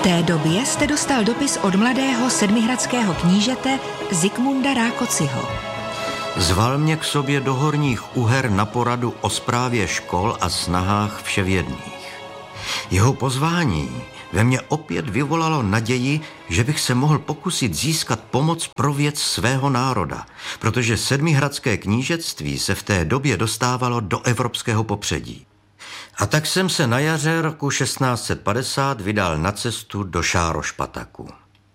té době jste dostal dopis od mladého sedmihradského knížete Zikmunda Rákociho. Zval mě k sobě do Horních Uher na poradu o správě škol a snahách vševědných. Jeho pozvání ve mně opět vyvolalo naději, že bych se mohl pokusit získat pomoc pro věc svého národa, protože sedmihradské knížectví se v té době dostávalo do evropského popředí. A tak jsem se na jaře roku 1650 vydal na cestu do Šárošpataku.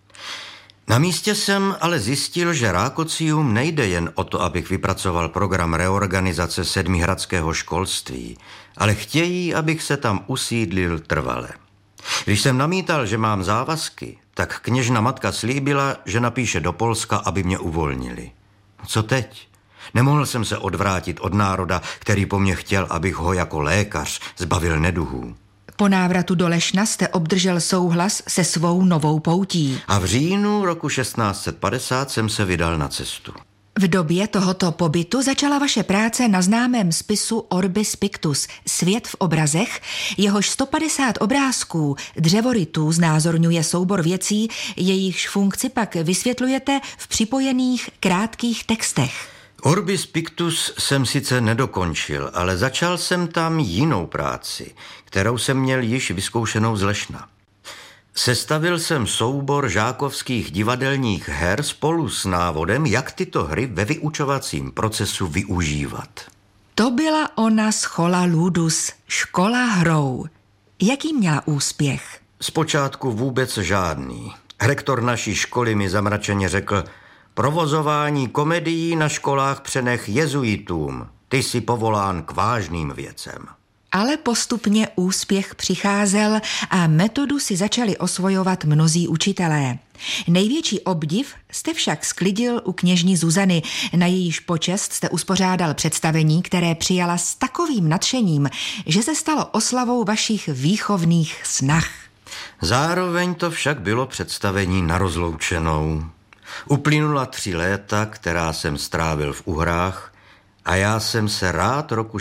Na místě jsem ale zjistil, že Rákociům nejde jen o to, abych vypracoval program reorganizace sedmihradského školství, ale chtějí, abych se tam usídlil trvale. Když jsem namítal, že mám závazky, tak kněžna matka slíbila, že napíše do Polska, aby mě uvolnili. Co teď? Nemohl jsem se odvrátit od národa, který po mně chtěl, abych ho jako lékař zbavil neduhů. Po návratu do Lešna jste obdržel souhlas se svou novou poutí. A v říjnu roku 1650 jsem se vydal na cestu. V době tohoto pobytu začala vaše práce na známém spisu Orbis Pictus, Svět v obrazech, jehož 150 obrázků dřevorytů znázorňuje soubor věcí, jejichž funkci pak vysvětlujete v připojených krátkých textech. Orbis Pictus jsem sice nedokončil, ale začal jsem tam jinou práci, kterou jsem měl již vyzkoušenou z Lešna. Sestavil jsem soubor žákovských divadelních her spolu s návodem, jak tyto hry ve vyučovacím procesu využívat. To byla ona schola ludus, škola hrou. Jaký měla úspěch? Zpočátku vůbec žádný. Rektor naší školy mi zamračeně řekl: provozování komedií na školách přenech jezuitům. Ty jsi povolán k vážným věcem. Ale postupně úspěch přicházel a metodu si začali osvojovat mnozí učitelé. Největší obdiv jste však sklidil u kněžny Zuzany, na jejíž počest jste uspořádal představení, které přijala s takovým nadšením, že se stalo oslavou vašich výchovných snah. Zároveň to však bylo představení na rozloučenou. Uplynula 3 léta, která jsem strávil v Uhrách, a já jsem se rád roku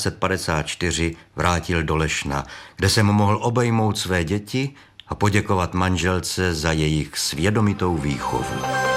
1654 vrátil do Lešna, kde jsem mohl obejmout své děti a poděkovat manželce za jejich svědomitou výchovu.